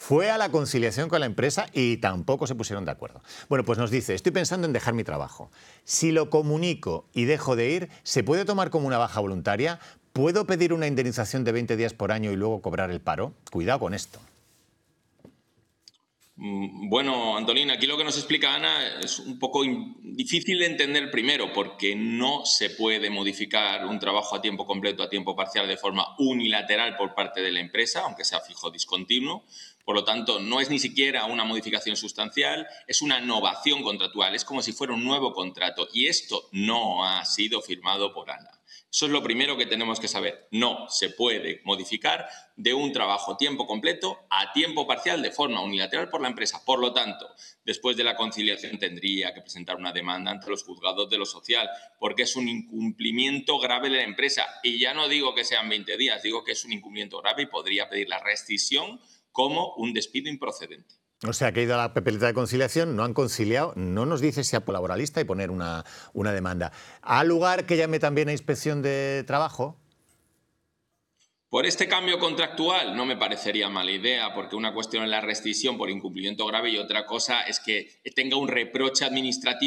fue a la conciliación con la empresa y tampoco se pusieron de acuerdo. Bueno, pues nos dice, estoy pensando en dejar mi trabajo. Si lo comunico y dejo de ir, ¿se puede tomar como una baja voluntaria? ¿Puedo pedir una indemnización de 20 días por año y luego cobrar el paro? Cuidado con esto. Bueno, Antolín, aquí lo que nos explica Ana es un poco difícil de entender primero, porque no se puede modificar un trabajo a tiempo completo, a tiempo parcial, de forma unilateral por parte de la empresa, aunque sea fijo o discontinuo. Por lo tanto, no es ni siquiera una modificación sustancial, es una novación contractual, es como si fuera un nuevo contrato. Y esto no ha sido firmado por Ana. Eso es lo primero que tenemos que saber. No se puede modificar de un trabajo a tiempo completo a tiempo parcial de forma unilateral por la empresa. Por lo tanto, después de la conciliación tendría que presentar una demanda ante los juzgados de lo social, porque es un incumplimiento grave de la empresa. Y ya no digo que sean 20 días, digo que es un incumplimiento grave y podría pedir la rescisión como un despido improcedente. O sea, que ha ido a la papeleta de conciliación, no han conciliado, no nos dice si a laboralista y poner una demanda. ¿Ha lugar que llame también a inspección de trabajo? Por este cambio contractual no me parecería mala idea, porque una cuestión es la rescisión por incumplimiento grave y otra cosa es que tenga un reproche administrativo